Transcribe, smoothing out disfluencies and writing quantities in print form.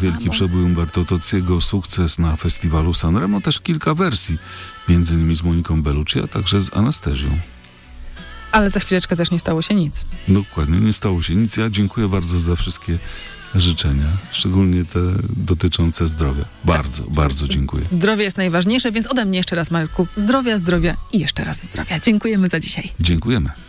wielki przebój Umberto Tozziego, sukces na festiwalu Sanremo, też kilka wersji, między innymi z Moniką Bellucci, a także z Anastazją. Ale za chwileczkę też nie stało się nic. Dokładnie, nie stało się nic. Ja dziękuję bardzo za wszystkie życzenia, szczególnie te dotyczące zdrowia. Bardzo, bardzo dziękuję. Zdrowie jest najważniejsze, więc ode mnie jeszcze raz, Marku, zdrowia, zdrowia i jeszcze raz zdrowia. Dziękujemy za dzisiaj. Dziękujemy.